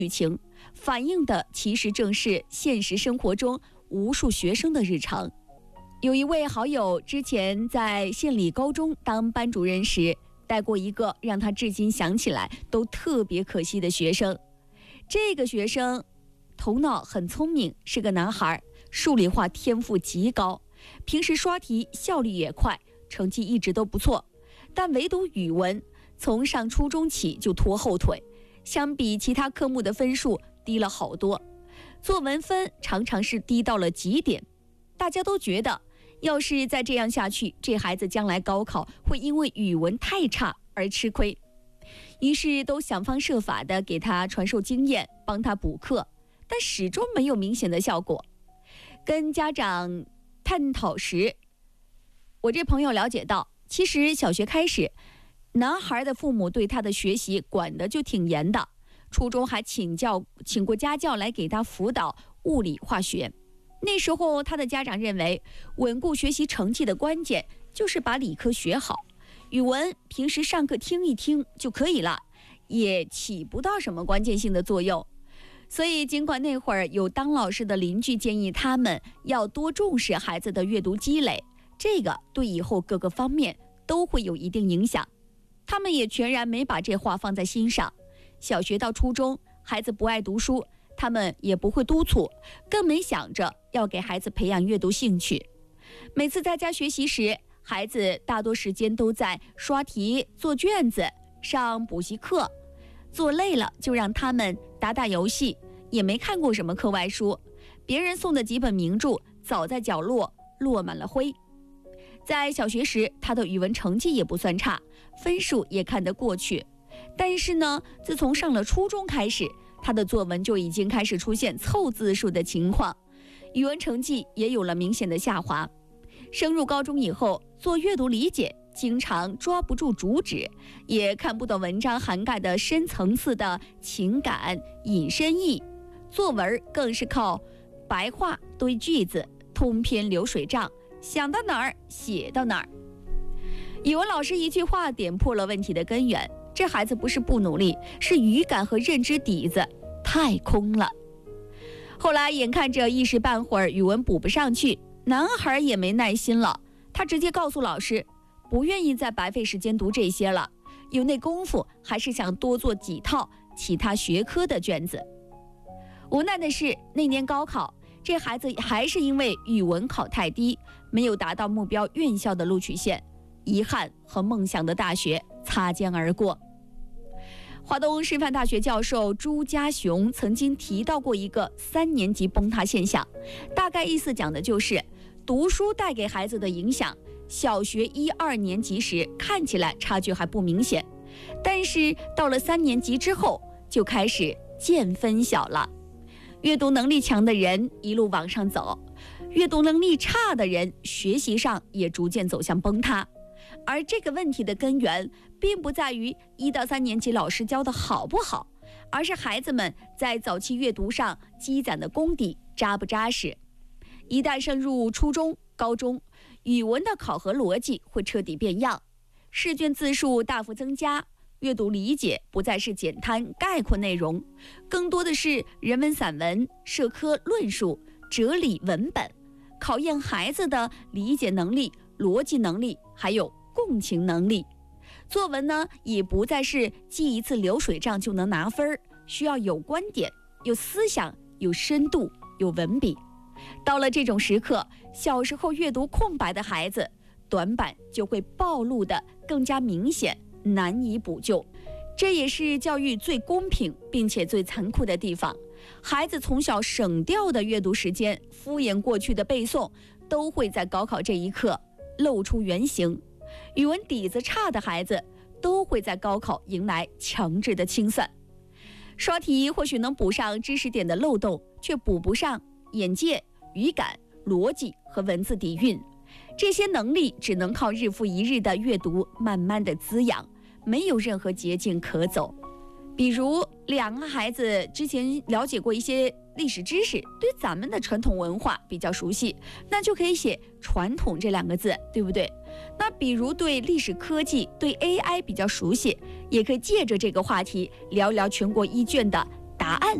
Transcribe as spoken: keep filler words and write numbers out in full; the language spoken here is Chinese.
剧情，反映的其实正是现实生活中无数学生的日常。有一位好友之前在县里高中当班主任时，带过一个让他至今想起来都特别可惜的学生。这个学生头脑很聪明，是个男孩，数理化天赋极高，平时刷题效率也快，成绩一直都不错。但唯独语文从上初中起就拖后腿，相比其他科目的分数低了好多，作文分常常是低到了极点。大家都觉得要是再这样下去，这孩子将来高考会因为语文太差而吃亏，于是都想方设法的给他传授经验，帮他补课，但始终没有明显的效果。跟家长探讨时，我这朋友了解到，其实小学开始，男孩的父母对他的学习管得就挺严的，初中还请教请过家教来给他辅导物理化学。那时候他的家长认为，稳固学习成绩的关键就是把理科学好，语文平时上课听一听就可以了，也起不到什么关键性的作用。所以尽管那会儿有当老师的邻居建议他们要多重视孩子的阅读积累，这个对以后各个方面都会有一定影响，他们也全然没把这话放在心上。小学到初中，孩子不爱读书，他们也不会督促，更没想着要给孩子培养阅读兴趣。每次在家学习时，孩子大多时间都在刷题、做卷子、上补习课，做累了就让他们打打游戏，也没看过什么课外书。别人送的几本名著早在角落落满了灰。在小学时，他的语文成绩也不算差，分数也看得过去。但是呢，自从上了初中开始，他的作文就已经开始出现凑字数的情况，语文成绩也有了明显的下滑。升入高中以后，做阅读理解经常抓不住主旨，也看不懂文章涵盖的深层次的情感引申义，作文更是靠白话堆句子，通篇流水账，想到哪儿写到哪儿。语文老师一句话点破了问题的根源，这孩子不是不努力，是语感和认知底子太空了。后来眼看着一时半会儿语文补不上去，男孩也没耐心了，他直接告诉老师，不愿意再白费时间读这些了，有那功夫还是想多做几套其他学科的卷子。无奈的是，那年高考，这孩子还是因为语文考太低，没有达到目标院校的录取线，遗憾和梦想的大学擦肩而过。华东师范大学教授朱家雄曾经提到过一个三年级崩塌现象，大概意思讲的就是读书带给孩子的影响，小学一二年级时看起来差距还不明显，但是到了三年级之后就开始见分晓了。阅读能力强的人一路往上走，阅读能力差的人学习上也逐渐走向崩塌。而这个问题的根源并不在于一到三年级老师教的好不好，而是孩子们在早期阅读上积攒的功底扎不扎实。一旦升入初中、高中，语文的考核逻辑会彻底变样，试卷字数大幅增加，阅读理解不再是简单概括内容，更多的是人文散文、社科论述、哲理文本，考验孩子的理解能力、逻辑能力，还有共情能力。作文呢，也不再是记一次流水账就能拿分，需要有观点、有思想、有深度、有文笔。到了这种时刻，小时候阅读空白的孩子，短板就会暴露得更加明显，难以补救。这也是教育最公平并且最残酷的地方。孩子从小省掉的阅读时间、敷衍过去的背诵，都会在高考这一刻露出原形。语文底子差的孩子都会在高考迎来强制的清算。刷题或许能补上知识点的漏洞，却补不上眼界、语感、逻辑和文字底蕴。这些能力只能靠日复一日的阅读慢慢的滋养，没有任何捷径可走。比如两个孩子之前了解过一些历史知识，对咱们的传统文化比较熟悉，那就可以写传统这两个字，对不对？那比如对历史科技、对 A I 比较熟悉，也可以借着这个话题聊聊全国一卷的答案。